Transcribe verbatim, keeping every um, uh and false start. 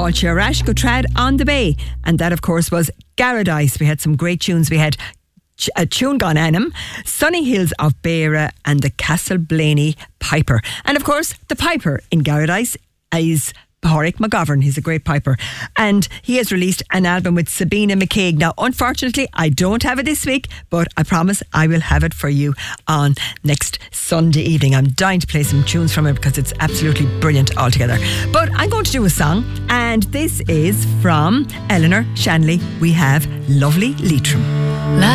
Fáilte Rash Go Trad on the Bay. And that, of course, was Garadice. We had some great tunes. We had Ch- a tune gone Annam, Sunny Hills of Beara, and the Castle Blaney Piper. And of course, the Piper in Garadice is Pádraig McGovern. He's a great piper. And he has released an album with Sabina McCaig. Now, unfortunately, I don't have it this week, but I promise I will have it for you on next Sunday evening. I'm dying to play some tunes from it because it's absolutely brilliant altogether. But I'm going to do a song, and this is from Eleanor Shanley. We have Lovely Leitrim.